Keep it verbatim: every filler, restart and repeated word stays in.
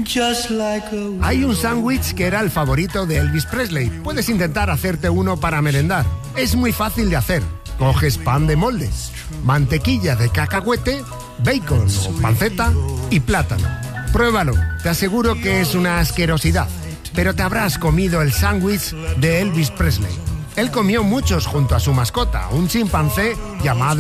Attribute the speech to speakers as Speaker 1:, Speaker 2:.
Speaker 1: Hay un sándwich que era el favorito de Elvis Presley. Puedes intentar hacerte uno para merendar. Es muy fácil de hacer. Coges pan de molde, mantequilla de cacahuete, bacon o panceta y plátano. Pruébalo, te aseguro que es una asquerosidad, pero te habrás comido el sándwich de Elvis Presley. Él comió muchos junto a su mascota, un chimpancé llamado